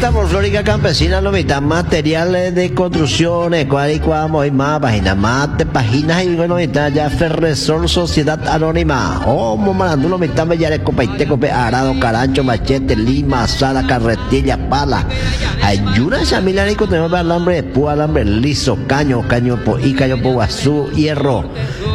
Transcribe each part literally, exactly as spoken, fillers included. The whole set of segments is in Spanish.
Revista Folclórica Campesina, lo mitad materiales de construcciones, cuadricuamos y más páginas, más de páginas y bueno, mitad ya Ferresol Sociedad Anónima, oh, momarando lo mitad me ya de copaite, cope, arado, carancho, machete, lima, sala, carretilla, pala. Ayuda esa milanico, tenemos alambre de púa, alambre liso, caño, caño po y caño po guazú, hierro.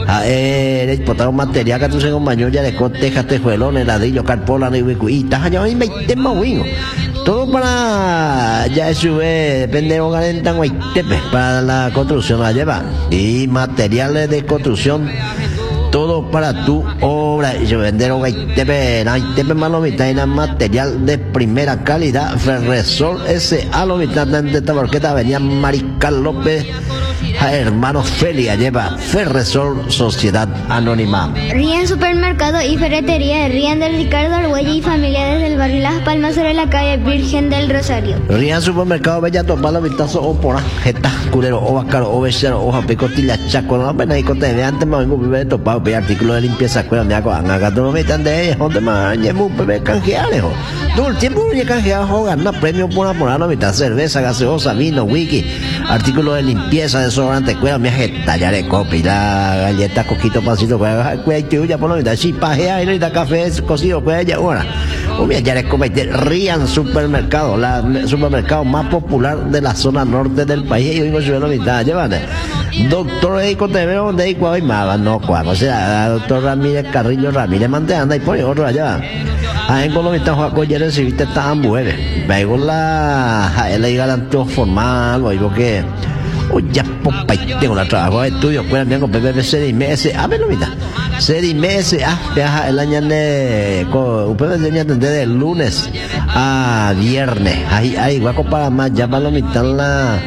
Eh, exportar un material que tú se compañero ya de coteja, tejuelones, ladrillo, carpola, y taja, y me tema wingo. Todo para ya sube, depende de hogares tan guaytepe para la construcción la lleva y materiales de construcción, todo para tu obra y se vender guaytepe, guaytepe más lo mitad y material de primera calidad. Ferresol S A lo mitad de esta borqueta venía Marical López. Hermanos Felia lleva Ferresol Sociedad Anónima. Rian Supermercado y Ferretería de Rian del Ricardo Argüelles y familia desde el barrio Las Palmas sobre la calle Virgen del Rosario. Rian Supermercado Bella Topala Vistazo o Pora Jeta Culero o Bacaro o Becero o Japicotilla Chaco no pena y cote de antes me vengo a topado pe artículo de limpieza cuela me hago haga todo me tan de ellos donde más llevo pe canjeales o todo el tiempo me canjeado gana premio por poner la mitad cerveza gaseosa vino wiki artículo de limpieza de sobrante cuela me hace tallar de copi la galleta coquito pancito cuela cuela y ya por la mitad chipajea y da café cocido cuela ya ahora o me ya le comete Rian Supermercado la supermercado más popular de la zona norte del país y hoy no la mitad llevan doctor Eiko te veo de Eiko y más no cuál o sea doctor Ramírez Carrillo Ramírez Manteanda y por otro allá a en Colombia Juaco ya recibiste tan buena veo la a la garantía formal o digo que o ya popa tengo la trabajo de estudio pues bien con P P C D M S a ver lo mitad C D M S ah viaja el año de ustedes tenían atender de lunes a viernes ahí ahí guaco para más ya para lo mitad la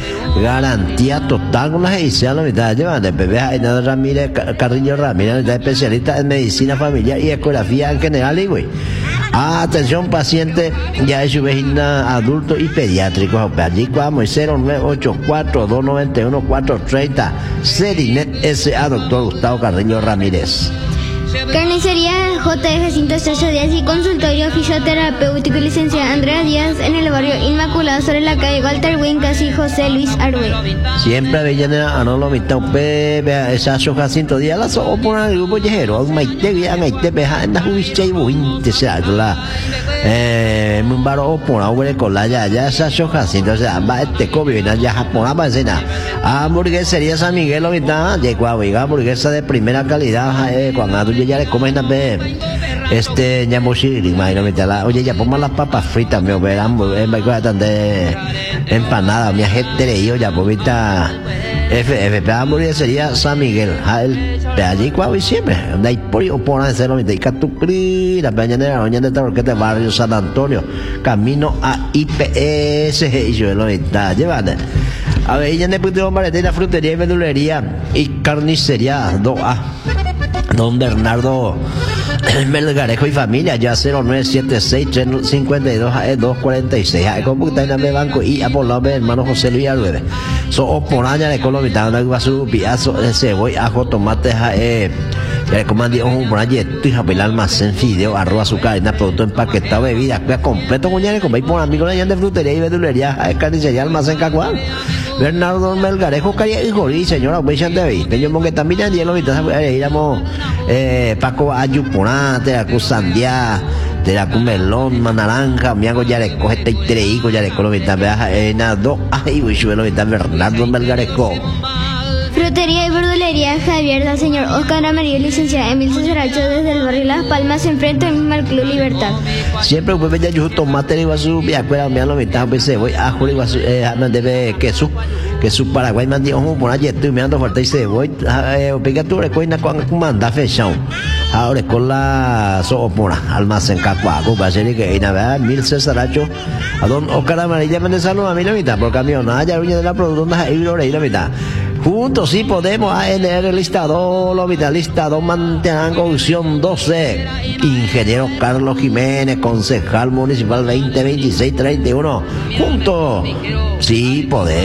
garantía total con las ediciones la mitad llevan de P P C Ramírez Carrillo Ramírez especialista en medicina familiar y ecografía en general y güey. Atención paciente ya es su vecina adulto y pediátrico allí vamos cero nueve ocho cuatro dos nueve uno cuatro tres cero Serinet S A doctor Gustavo Carrillo Ramírez. Carnicería J F Cinto Estrella Díaz y consultorio fisioterapéutico y licenciada Andrea Díaz en el barrio Inmaculado sobre la calle Walter Wincas y José Luis Arue. Siempre Avellaneda a no lo mitad vea esa Jacinto Díaz la so por el grupo yejero a maite ya maite beja en la juicio y buinte se la eh un baro por ahora con la ya ya esa Jacinto o sea va este covid ya japona va cena hamburguesería San Miguel lo mitad llegó a oiga hamburguesa de primera calidad eh, cuando ya le comen también este ñamoshiri imagínate la oye ya ponme las papas fritas me verán me cuesta de empanada mi gente le yo ya povita F F hamburguesería San Miguel de allí cuando y siempre de ahí por o por hacer lo mismo y catucri la mañana la mañana de porque barrio San Antonio camino a I P S y yo lo está llevando a ver ya después de la frutería y verdulería y carnicería dos A don Bernardo Melgarejo y familia ya cero nueve siete seis tres cinco dos dos cuatro seis como está en el banco y a por la hermano José Luis Alves so oponaña de Colombia una guasu piazo de cebolla ajo tomate eh le comandé un proyecto y el almacén fideo arroz azúcar y producto empaquetado bebidas completo coñares como por amigos de frutería y verdulería carnicería almacén Cacuán Bernardo Melgarejo Calle y Jorí señora Wilson David que yo mongue también ya lo viste íbamos eh Paco Ayuponate la Cusandía de la Cumelón Naranja mi hago ya le coge este treico ya le Colombia viaja en dos ay güey lo viste Bernardo Melgarejo. Frutería y verdulería Javier del señor Oscar Amarillo licenciada Emil Cesaracho desde el barrio Las Palmas enfrente al mismo Club Libertad. Siempre pues ya yo tomate y guasu me acuerdo me lo mitad pues voy a juli guasu eh me debe queso queso Paraguay me dio un por allí estoy me ando falta y se voy eh pega tu recoina con manda fechado ahora con la soopora almacén Cacuaco va a ser que en verdad Emil Cesaracho a don Oscar Amarillo me saluda a mí la mitad por camión allá ruña de la productora y la mitad. Juntos sí podemos A N R listado, lo vital listado, mantengan opción doce. Ingeniero Carlos Jiménez, concejal municipal veinte veintiséis treinta y uno. Juntos sí podemos.